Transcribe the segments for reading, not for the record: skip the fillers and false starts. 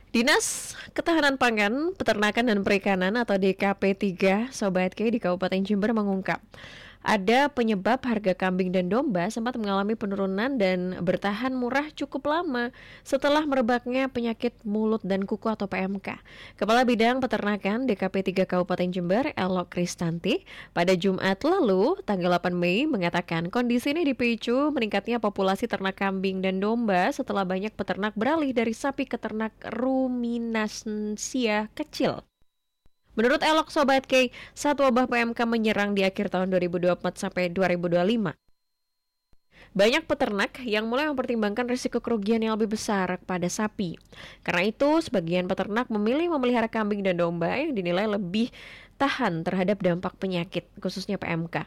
Dinas Ketahanan Pangan, Peternakan dan Perikanan atau DKP 3 Sobat K di Kabupaten Jember mengungkap ada penyebab harga kambing dan domba sempat mengalami penurunan dan bertahan murah cukup lama setelah merebaknya penyakit mulut dan kuku atau PMK. Kepala Bidang Peternakan DKP 3 Kabupaten Jember, Elok Kristanti, pada Jumat lalu, tanggal 8 Mei, mengatakan kondisi ini dipicu meningkatnya populasi ternak kambing dan domba setelah banyak peternak beralih dari sapi ke ternak ruminansia kecil. Menurut Elok Sobat K, saat wabah PMK menyerang di akhir tahun 2024 sampai 2025, banyak peternak yang mulai mempertimbangkan risiko kerugian yang lebih besar pada sapi. Karena itu, sebagian peternak memilih memelihara kambing dan domba yang dinilai lebih tahan terhadap dampak penyakit, khususnya PMK.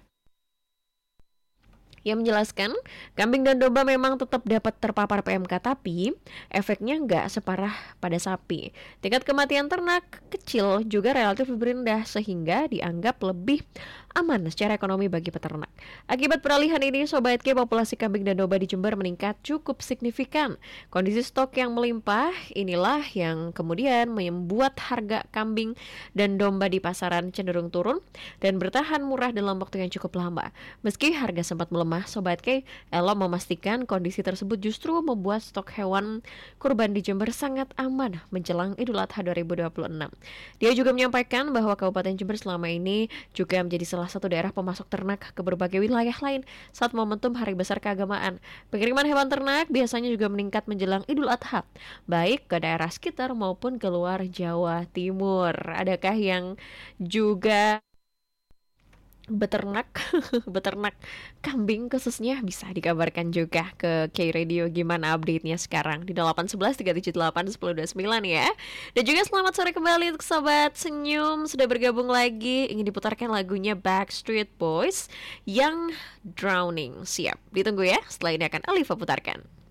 Ia menjelaskan, kambing dan domba memang tetap dapat terpapar PMK, tapi efeknya nggak separah pada sapi. Tingkat kematian ternak kecil juga relatif lebih rendah, sehingga dianggap lebih aman secara ekonomi bagi peternak. Akibat peralihan ini, Sobat K, populasi kambing dan domba di Jember meningkat cukup signifikan. Kondisi stok yang melimpah inilah yang kemudian membuat harga kambing dan domba di pasaran cenderung turun dan bertahan murah dalam waktu yang cukup lama. Meski harga sempat melemah, Sobat K, Elo memastikan kondisi tersebut justru membuat stok hewan kurban di Jember sangat aman menjelang Idul Adha 2026. Dia juga menyampaikan bahwa Kabupaten Jember selama ini juga menjadi salah satu daerah pemasok ternak ke berbagai wilayah lain saat momentum hari besar keagamaan. Pengiriman hewan ternak biasanya juga meningkat menjelang Idul Adha, baik ke daerah sekitar maupun ke luar Jawa Timur. Adakah yang juga beternak beternak kambing khususnya, bisa dikabarkan juga ke K Radio gimana update-nya sekarang di 811 378 1029 ya. Dan juga selamat sore kembali untuk Sobat Senyum, sudah bergabung lagi. Ingin diputarkan lagunya Backstreet Boys yang Drowning. Siap, ditunggu ya, setelah ini akan Alifa putarkan.